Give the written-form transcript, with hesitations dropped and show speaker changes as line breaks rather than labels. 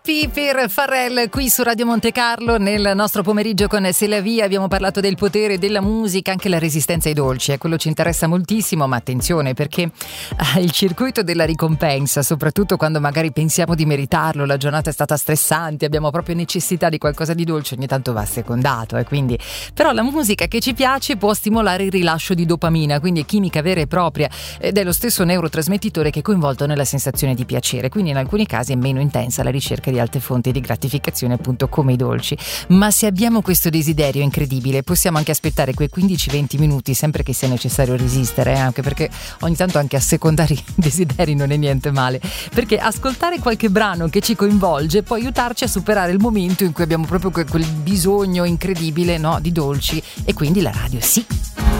Happy per Pharrell qui su Radio Monte Carlo. Nel nostro pomeriggio con C'est la vie abbiamo parlato del potere della musica, anche la resistenza ai dolci, quello ci interessa moltissimo, ma attenzione perché il circuito della ricompensa, soprattutto quando magari pensiamo di meritarlo, la giornata è stata stressante, abbiamo proprio necessità di qualcosa di dolce, ogni tanto va assecondato, quindi però la musica che ci piace può stimolare il rilascio di dopamina, quindi è chimica vera e propria ed è lo stesso neurotrasmettitore che è coinvolto nella sensazione di piacere, quindi in alcuni casi è meno intensa la ricerca di altre fonti di gratificazione, appunto come i dolci. Ma se abbiamo questo desiderio incredibile possiamo anche aspettare quei 15-20 minuti, sempre che sia necessario resistere, anche perché ogni tanto anche assecondare i desideri non è niente male, perché ascoltare qualche brano che ci coinvolge può aiutarci a superare il momento in cui abbiamo proprio quel bisogno incredibile, no, di dolci, e quindi la radio sì.